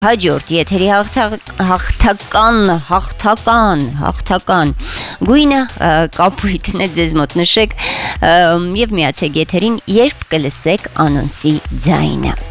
Հաջորդ եթերի հաղթական գույնը կապույտն է, ձեզ մոտ նշեք և միացեք եթերին, երբ կլսեք անոնսի ձայնը։